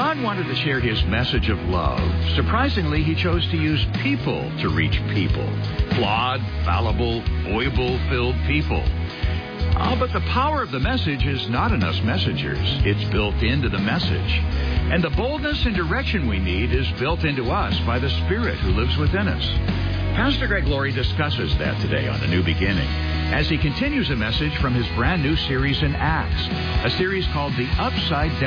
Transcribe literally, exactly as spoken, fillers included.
God wanted to share his message of love. Surprisingly, he chose to use people to reach people. Flawed, fallible, foible-filled people. Oh, but the power of the message is not in us messengers. It's built into the message. And the boldness and direction we need is built into us by the Spirit who lives within us. Pastor Greg Laurie discusses that today on The New Beginning as he continues a message from his brand new series in Acts, a series called The Upside Down